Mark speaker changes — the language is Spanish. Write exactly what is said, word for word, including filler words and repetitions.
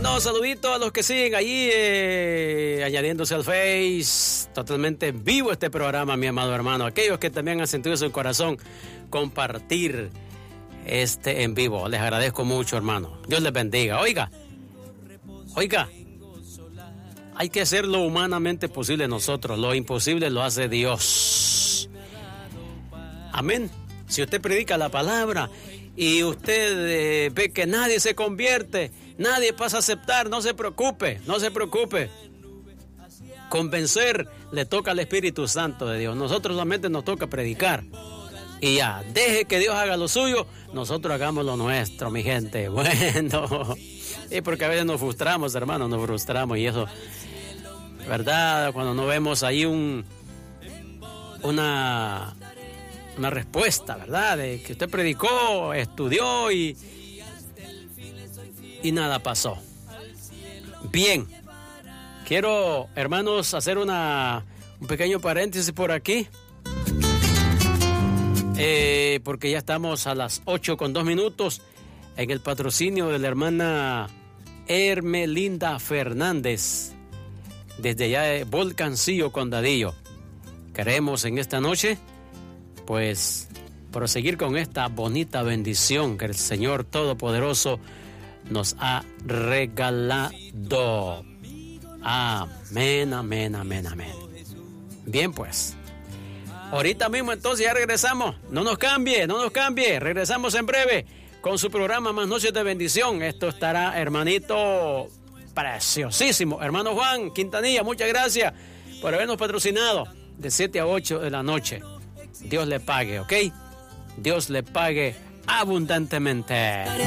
Speaker 1: Bueno, saludito a los que siguen allí eh, añadiéndose al Face. Totalmente en vivo este programa, mi amado hermano. Aquellos que también han sentido en su corazón compartir este en vivo. Les agradezco mucho, hermano. Dios les bendiga. Oiga, oiga, hay que hacer lo humanamente posible nosotros. Lo imposible lo hace Dios. Amén. Si usted predica la palabra y usted eh, ve que nadie se convierte, nadie pasa a aceptar, no se preocupe, no se preocupe. Convencer le toca al Espíritu Santo de Dios. Nosotros solamente nos toca predicar. Y ya, deje que Dios haga lo suyo, nosotros hagamos lo nuestro, mi gente. Bueno, y porque a veces nos frustramos, hermanos, nos frustramos. Y eso, ¿verdad? Cuando no vemos ahí un una... una respuesta, ¿verdad? De que usted predicó, estudió y y nada pasó. Bien, quiero, hermanos, hacer una un pequeño paréntesis por aquí, eh, porque ya estamos a las ocho con dos minutos en el patrocinio de la hermana Hermelinda Fernández desde allá de Volcancillo, Condadillo. Queremos en esta noche pues proseguir con esta bonita bendición que el Señor Todopoderoso nos ha regalado. Amén, amén, amén, amén. Bien, pues, ahorita mismo entonces ya regresamos. No nos cambie, no nos cambie. Regresamos en breve con su programa Más Noches de Bendición. Esto estará, hermanito, preciosísimo. Hermano Juan Quintanilla, muchas gracias por habernos patrocinado de siete a ocho de la noche. Dios le pague, ¿ok? Dios le pague abundantemente.